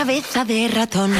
Cabeza de ratón.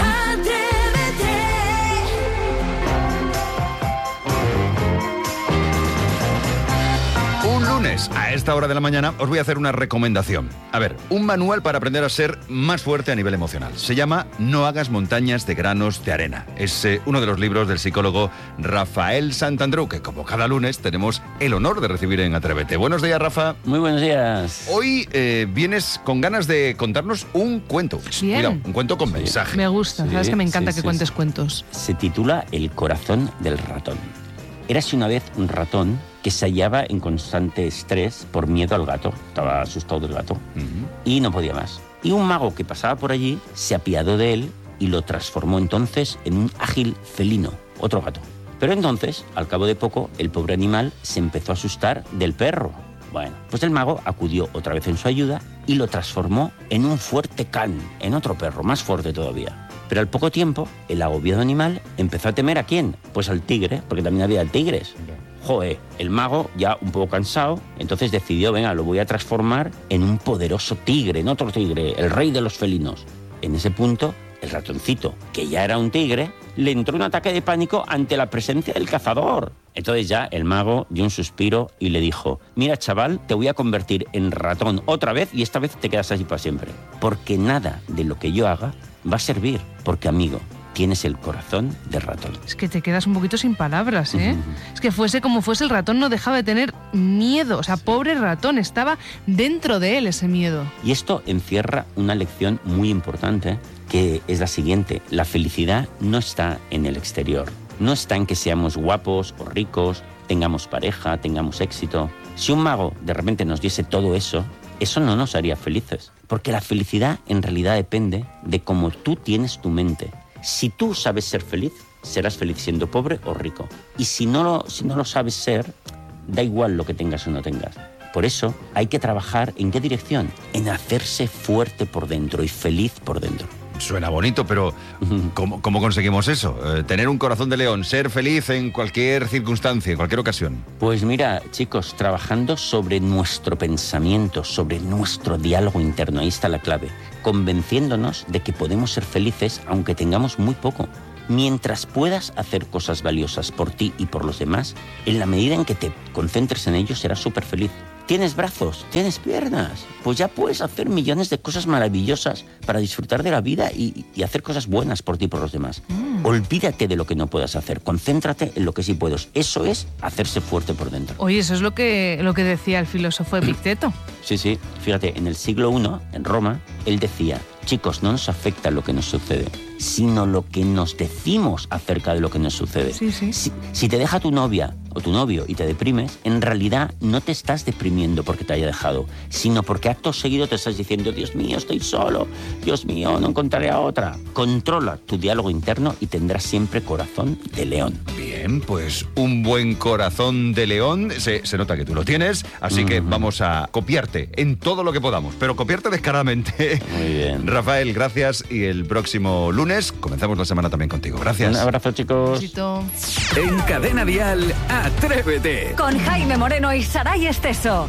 Un lunes, a esta hora de la mañana, os voy a hacer una recomendación. A ver, un manual para aprender a ser más fuerte a nivel emocional. Se llama No hagas montañas de granos de arena. Es uno de los libros del psicólogo Rafael Santandreu, que como cada lunes tenemos el honor de recibir en Atrévete. Buenos días, Rafa. Muy buenos días. Hoy vienes con ganas de contarnos un cuento. Bien. Cuidado, un cuento con mensaje. Me gusta, sabes que me encanta Sí, que sí, cuentes sí. cuentos. Se titula El corazón del ratón. Érase una vez un ratón que se hallaba en constante estrés por miedo al gato. Estaba asustado del gato y no podía más. Y un mago que pasaba por allí se apiadó de él y lo transformó entonces en un ágil felino, otro gato. Pero entonces, al cabo de poco, el pobre animal se empezó a asustar del perro. Bueno, pues el mago acudió otra vez en su ayuda y lo transformó en un fuerte can, en otro perro, más fuerte todavía. Pero al poco tiempo, el agobiado animal empezó a temer ¿a quién? Pues al tigre, porque también había tigres. Joder, el mago, ya un poco cansado, entonces decidió, venga, lo voy a transformar en un poderoso tigre, en otro tigre, el rey de los felinos. En ese punto, el ratoncito, que ya era un tigre, le entró un ataque de pánico ante la presencia del cazador. Entonces ya el mago dio un suspiro y le dijo: mira, chaval, te voy a convertir en ratón otra vez y esta vez te quedas así para siempre. Porque nada de lo que yo haga va a servir, porque, amigo, tienes el corazón de ratón. Es que te quedas un poquito sin palabras, ¿eh? Es que fuese como fuese, el ratón no dejaba de tener miedo. O sea, pobre ratón, estaba dentro de él ese miedo. Y esto encierra una lección muy importante, que es la siguiente: la felicidad no está en el exterior, no está en que seamos guapos o ricos, tengamos pareja, tengamos éxito. Si un mago de repente nos diese todo eso, eso no nos haría felices, porque la felicidad en realidad depende de cómo tú tienes tu mente. Si tú sabes ser feliz, serás feliz siendo pobre o rico. Y si no lo sabes ser, da igual lo que tengas o no tengas. Por eso hay que trabajar ¿en qué dirección? En hacerse fuerte por dentro y feliz por dentro. Suena bonito, pero ¿cómo conseguimos eso? Tener un corazón de león, ser feliz en cualquier circunstancia, en cualquier ocasión. Pues mira, chicos, trabajando sobre nuestro pensamiento, sobre nuestro diálogo interno, ahí está la clave, convenciéndonos de que podemos ser felices aunque tengamos muy poco. Mientras puedas hacer cosas valiosas por ti y por los demás, en la medida en que te concentres en ello, serás súper feliz. ¿Tienes brazos? ¿Tienes piernas? Pues ya puedes hacer millones de cosas maravillosas para disfrutar de la vida y hacer cosas buenas por ti y por los demás. Olvídate de lo que no puedas hacer, concéntrate en lo que sí puedes. Eso es hacerse fuerte por dentro. Oye, eso es lo que decía el filósofo Epicteto. Sí, fíjate, en el siglo I, en Roma, él decía: chicos, no nos afecta lo que nos sucede, sino lo que nos decimos acerca de lo que nos sucede. Sí. Si te deja tu novia o tu novio y te deprimes, en realidad no te estás deprimiendo porque te haya dejado, sino porque acto seguido te estás diciendo: Dios mío, estoy solo, Dios mío, no encontraré a otra. Controla tu diálogo interno y tendrás siempre corazón de león. Bien, pues un buen corazón de león, se nota que tú lo tienes, así que vamos a copiarte en todo lo que podamos, pero copiarte descaradamente. Muy bien. Rafael, gracias, y el próximo lunes comenzamos la semana también contigo. Gracias. Un abrazo, chicos. Besito. En Cadena Dial, Atrévete. Con Jaime Moreno y Saray Esteso.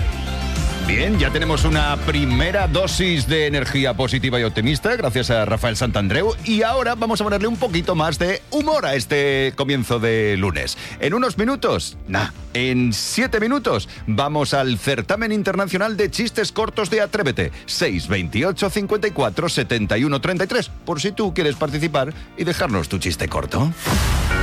Bien, ya tenemos una primera dosis de energía positiva y optimista gracias a Rafael Santandreu, y ahora vamos a ponerle un poquito más de humor a este comienzo de lunes. En unos minutos, en 7 minutos, vamos al certamen internacional de chistes cortos de Atrévete. 628 54 71 33, por si tú quieres participar y dejarnos tu chiste corto.